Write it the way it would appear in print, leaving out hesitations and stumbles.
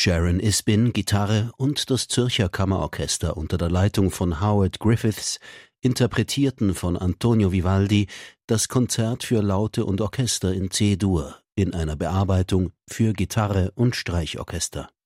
Sharon Isbin, Gitarre und das Zürcher Kammerorchester unter der Leitung von Howard Griffiths interpretierten von Antonio Vivaldi das Konzert für Laute und Orchester in C-Dur in einer Bearbeitung für Gitarre und Streichorchester.